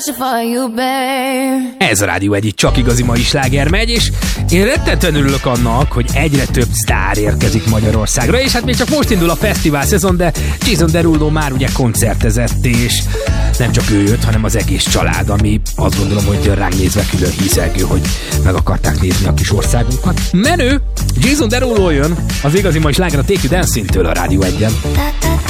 Ez a Rádió Egy, csak igazi mai sláger megy, és én rettentően örülök annak, hogy egyre több sztár érkezik Magyarországra, és hát még csak most indul a fesztivál szezon, de Jason Derulo már ugye koncertezett, és nem csak ő jött, hanem az egész család, ami azt gondolom, hogy ránk nézve külön hízelgő, hogy meg akarták nézni a kis országunkat. Menő! Jason Derulo jön, az igazi mai sláger a Take You Dancing-től a Rádió Egyen.